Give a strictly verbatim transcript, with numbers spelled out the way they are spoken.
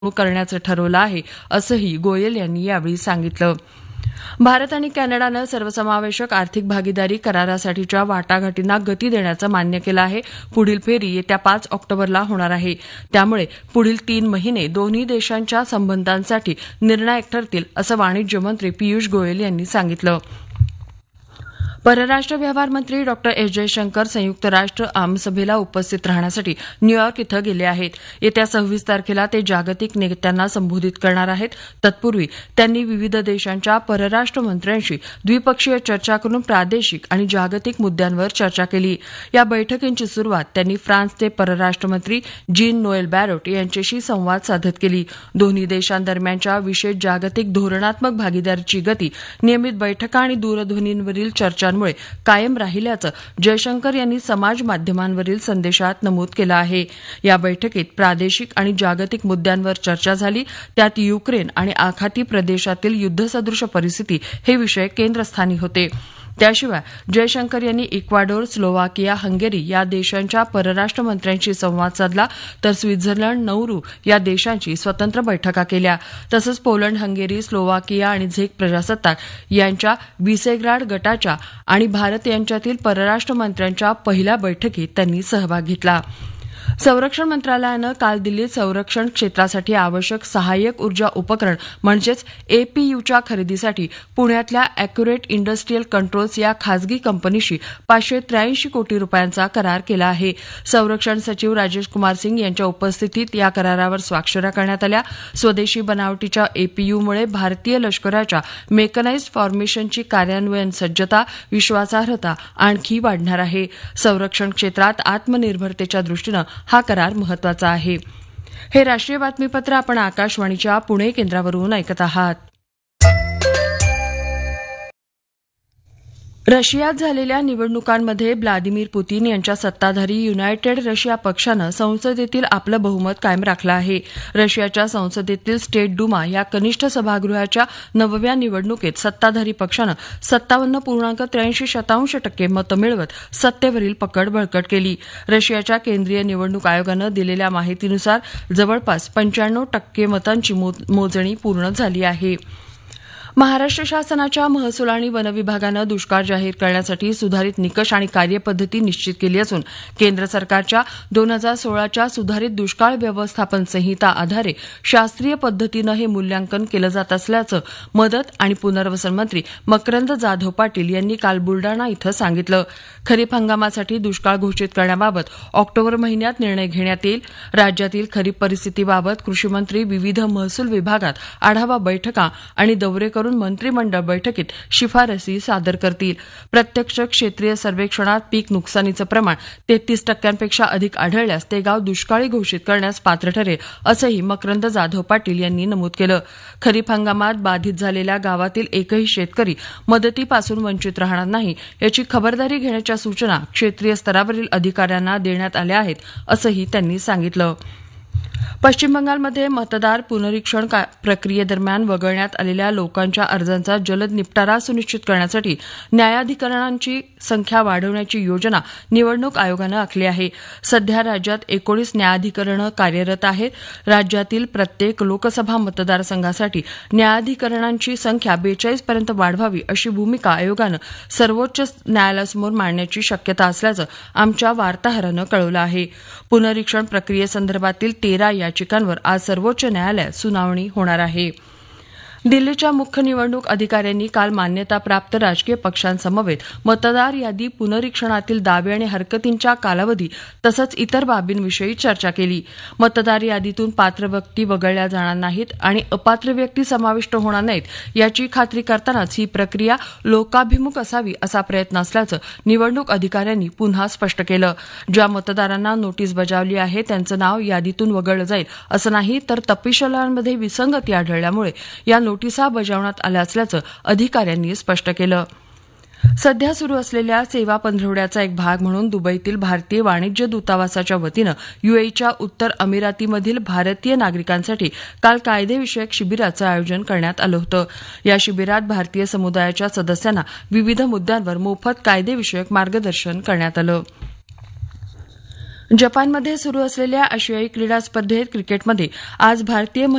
करण्याचं ठरवलं आहे असंही गोयल यांनी यावेळी सांगितलं. भारत आणि कॅनडानं सर्वसमावेशक आर्थिक भागीदारी करारासाठीच्या वाटाघाटींना गती देण्याचं मान्य केलं आहे. पुढील फेरी येत्या पाच ऑक्टोबरला होणार आहे. त्यामुळे पुढील तीन महिने दोन्ही देशांच्या संबंधांसाठी निर्णायक ठरतील असं वाणिज्य मंत्री पियुष गोयल यांनी सांगितलं. परराष्ट्र व्यवहार मंत्री डॉ एस जयशंकर संयुक्त राष्ट्र आमसभेला उपस्थित राहण्यासाठी न्यूयॉर्क इथं गेले आहेत. येत्या सव्वीस तारखेला ते जागतिक नेत्यांना संबोधित करणार आहेत. तत्पूर्वी त्यांनी विविध देशांच्या परराष्ट्र मंत्र्यांशी द्विपक्षीय चर्चा करून प्रादेशिक आणि जागतिक मुद्द्यांवर चर्चा केली. या बैठकींची सुरुवात त्यांनी फ्रान्सचे परराष्ट्र मंत्री जीन नोएल बॅरोट यांच्याशी संवाद साधत केली. दोन्ही देशांदरम्यानच्या विशेष जागतिक धोरणात्मक भागीदारीची गती नियमित बैठका आणि दूरध्वनींवरील चर्चा मुळे कायम राहिल्याचं जयशंकर यांनी समाज माध्यमांवरील संदेशात नमूद केलं आहे. या बैठकीत प्रादेशिक आणि जागतिक मुद्द्यांवर चर्चा झाली. त्यात युक्रेन आणि आखाती प्रदेशातील युद्धसदृश परिस्थिती हे विषय केंद्रस्थानी होते. त्याशिवाय जयशंकर यांनी इक्वाडोर, स्लोवाकिया, हंगेरी या देशांच्या परराष्ट्र मंत्र्यांशी संवाद साधला. तर स्वित्झर्लंड, नौरू या देशांची स्वतंत्र बैठका केल्या. तसंच पोलंड, हंगेरी, स्लोवाकिया आणि झेक प्रजासत्ताक यांच्या विसेग्राड गटाच्या आणि भारत यांच्यातील परराष्ट्र मंत्र्यांच्या पहिल्या बैठकीत त्यांनी सहभाग घेतला. संरक्षण मंत्रालयानं काल दिल्लीत संरक्षण क्षेत्रासाठी आवश्यक सहाय्यक ऊर्जा उपकरण म्हणजेच एपीयूच्या खरेदीसाठी पुण्यातल्या अॅक्युरेट इंडस्ट्रीयल कंट्रोल्स या खासगी कंपनीशी पाचशे त्र्याऐंशी कोटी रुपयांचा करार केला आहे. संरक्षण सचिव राजेश कुमार सिंग यांच्या उपस्थितीत या करारावर स्वाक्षऱ्या करण्यात आल्या. स्वदेशी बनावटीच्या एपीयूमुळे भारतीय लष्कराच्या मेकनाइज्ड फॉर्मेशनची कार्यान्वयन सज्जता, विश्वासार्हता आणखी वाढणार आहे. संरक्षण क्षेत्रात आत्मनिर्भरतेच्या दृष्टीनं हा करार महत्वाचा आहे. हे राष्ट्रीय बातमीपत्र आपण आकाशवाणीच्या पुणे केंद्रावरून ऐकत आहात. रशियात झालेल्या निवडणुकांमध्ये व्लादिमीर पुतीन यांच्या सत्ताधारी युनायटेड रशिया पक्षानं संसदेतील आपलं बहुमत कायम राखलं आहे. रशियाच्या संसदेतील स्टेट डुमा या कनिष्ठ सभागृहाच्या नवव्या निवडणुकीत सत्ताधारी पक्षानं सत्तावन्न पूर्णांक त्र्याऐंशी शतांश टक्के मतं मिळवत सत्तेवरील पकड बळकट केली. रशियाच्या केंद्रीय निवडणूक आयोगानं दिलेल्या माहितीनुसार जवळपास पंच्याण्णव टक्के मतांची मोजणी पूर्ण झाली आहे. महाराष्ट्र शासनाच्या महसूल आणि वन विभागानं दुष्काळ जाहीर करण्यासाठी सुधारित निकष आणि कार्यपद्धती निश्चित केली असून केंद्र सरकारच्या दोन हजार सोळाच्या सुधारित दुष्काळ व्यवस्थापन संहिता आधारे शास्त्रीय पद्धतीनं हे मूल्यांकन केलं जात असल्याचं मदत आणि पुनर्वसन मंत्री मकरंद जाधव पाटील यांनी काल बुलडाणा इथं सांगितलं. खरीप हंगामासाठी दुष्काळ घोषित करण्याबाबत ऑक्टोबर महिन्यात निर्णय घेण्यात येईल. राज्यातील खरीप परिस्थितीबाबत कृषीमंत्री विविध महसूल विभागात आढावा बैठका आणि दौरे करून मंत्रिमंडळ बैठकीत शिफारसी सादर करतील. प्रत्यक्ष क्षेत्रीय सर्वेक्षणात पीक नुकसानीचं प्रमाण तेहतीस टक्क्यांपेक्षा अधिक आढळल्यास ते गाव दुष्काळी घोषित करण्यास पात्र ठरेल असंही मकरंद जाधव पाटील यांनी नमूद केलं. खरीप हंगामात बाधित झालेल्या गावातील एकही शेतकरी मदतीपासून वंचित राहणार नाही याची खबरदारी घेण्याच्या सूचना क्षेत्रीय स्तरावरील अधिकाऱ्यांना देण्यात आल्या आहेत असंही त्यांनी सांगितलं. पश्चिम बंगालमध्ये मतदार पुनरीक्षण प्रक्रियेदरम्यान वगळण्यात आलेल्या लोकांच्या अर्जांचा जलद निपटारा सुनिश्चित करण्यासाठी न्यायाधिकरणांची संख्या वाढवण्याची योजना निवडणूक आयोगानं आखली आहे. सध्या राज्यात एकोणीस न्यायाधिकरणं कार्यरत आहेत. राज्यातील प्रत्येक लोकसभा मतदारसंघासाठी न्यायाधिकरणांची संख्या बेचाळीस पर्यंत वाढवावी अशी भूमिका आयोगानं सर्वोच्च न्यायालयासमोर मांडण्याची शक्यता असल्याचं आमच्या वार्ताहरानं कळवलं आहे. पुनरीक्षण प्रक्रियेसंदर्भातील तेरा याचिकांवर आज सर्वोच्च न्यायालयात सुनावणी होणार आहे. दिल्लीच्या मुख्य निवडणूक अधिकाऱ्यांनी काल मान्यताप्राप्त राजकीय पक्षांसमवेत मतदार यादी पुनरीक्षणातील दावे आणि हरकतींच्या कालावधी तसंच इतर बाबींविषयी चर्चा केली. मतदार यादीतून पात्र व्यक्ती वगळल्या जाणार नाहीत आणि अपात्र व्यक्ती समाविष्ट होणार नाहीत याची खात्री करतानाच ही प्रक्रिया लोकाभिमुख असावी असा प्रयत्न असल्याचं निवडणूक अधिकाऱ्यांनी पुन्हा स्पष्ट केलं. ज्या मतदारांना नोटीस बजावली आहे त्यांचं नाव यादीतून वगळलं जाईल असं नाही, तर तपशिलांमध्ये विसंगती आढळल्यामुळे या नोटिसा बजावण्यात आल्या असल्याचं अधिकाऱ्यांनी स्पष्ट केलं. सध्या सुरू असलेल्या सेवा पंधरवड्याचा एक भाग म्हणून दुबईतील भारतीय वाणिज्य दूतावासाच्या वतीनं युएईच्या उत्तर अमिरातीमधील भारतीय नागरिकांसाठी काल कायदेविषयक शिबिराचं आयोजन करण्यात आलं होतं. या शिबिरात भारतीय समुदायाच्या सदस्यांना विविध मुद्द्यांवर मोफत कायदेविषयक मार्गदर्शन करण्यात आलं. जपानमध्ये सुरू असलेल्या आशियाई क्रीडा स्पर्धेत क्रिकेटमध्ये आज भारतीय